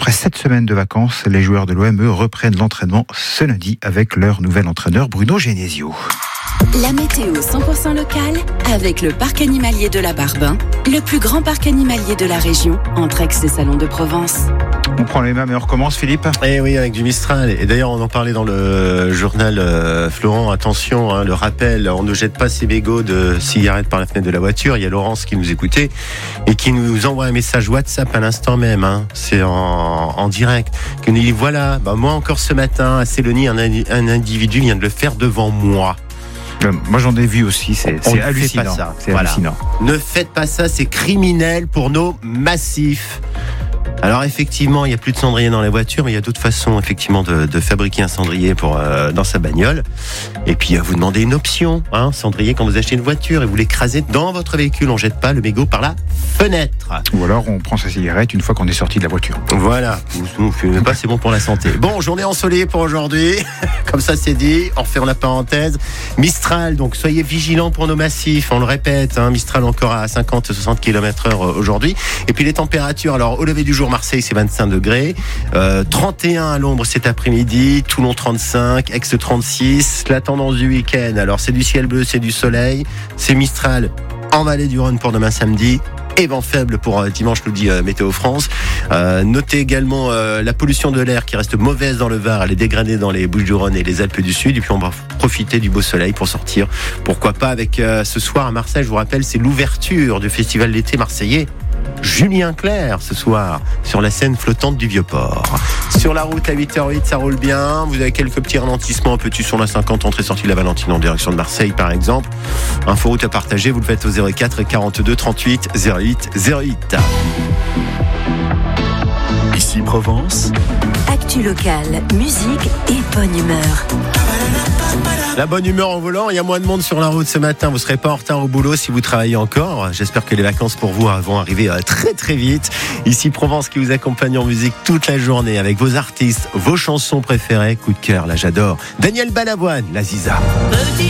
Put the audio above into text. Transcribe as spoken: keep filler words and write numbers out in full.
Après sept semaines de vacances, les joueurs de l'O M E reprennent l'entraînement ce lundi avec leur nouvel entraîneur Bruno Genesio. La météo cent pour cent locale avec le parc animalier de la Barbin, le plus grand parc animalier de la région, entre Aix et Salon de Provence. On prend les mains et on recommence, Philippe. Eh oui, avec du Mistral. Et d'ailleurs, on en parlait dans le journal euh, Florent. Attention, hein, le rappel, on ne jette pas ses mégots de cigarettes par la fenêtre de la voiture. Il y a Laurence qui nous écoutait et qui nous envoie un message WhatsApp à l'instant même. Hein. C'est en, en direct. Qui nous dit voilà, bah, moi encore ce matin à Sélonie, un, un individu vient de le faire devant moi. Euh, moi j'en ai vu aussi, c'est, On c'est ne hallucinant. fait pas ça. C'est Voilà. hallucinant. Ne faites pas ça, c'est criminel pour nos massifs. Alors effectivement, il n'y a plus de cendrier dans les voitures, mais il y a d'autres façons effectivement de, de fabriquer un cendrier pour euh, dans sa bagnole. Et puis euh, vous demandez une option, hein, cendrier quand vous achetez une voiture et vous l'écrasez dans votre véhicule. On ne jette pas le mégot par la fenêtre. Ou alors on prend sa cigarette une fois qu'on est sorti de la voiture. Voilà, vous ne fumez pas, c'est bon pour la santé. Bon, journée ensoleillée pour aujourd'hui. Comme ça c'est dit, on referme la parenthèse. Mistral, donc soyez vigilants pour nos massifs, on le répète, hein, Mistral encore à cinquante à soixante kilomètres heure aujourd'hui. Et puis les températures, alors au lever du jour, Marseille c'est vingt-cinq degrés, euh, trente et un à l'ombre cet après-midi, Toulon trente-cinq, Aix trente-six, la tendance du week-end, alors c'est du ciel bleu, c'est du soleil, c'est Mistral en vallée du Rhône pour demain samedi. Et vent faible pour dimanche, nous dit euh, Météo France. Euh, notez également euh, la pollution de l'air qui reste mauvaise dans le Var, elle est dégradée dans les Bouches-du-Rhône et les Alpes du Sud. Et puis on va profiter du beau soleil pour sortir. Pourquoi pas avec euh, ce soir à Marseille, je vous rappelle, c'est l'ouverture du festival d'été marseillais. Julien Clerc ce soir sur la scène flottante du Vieux-Port. Sur la route à huit heures huit, ça roule bien. Vous avez quelques petits ralentissements un peu dessus sur la cinquante, entrée sortie de la Valentine en direction de Marseille par exemple. Inforoute à partager, vous le faites au zéro quatre quarante-deux trente-huit zéro huit zéro huit. Ici Provence. Actu locale, musique et bonne humeur. La bonne humeur en volant, il y a moins de monde sur la route ce matin. Vous ne serez pas en retard au boulot si vous travaillez encore. J'espère que les vacances pour vous vont arriver très très vite. Ici Provence qui vous accompagne en musique toute la journée avec vos artistes, vos chansons préférées. Coup de cœur, là j'adore. Daniel Balavoine, la Ziza.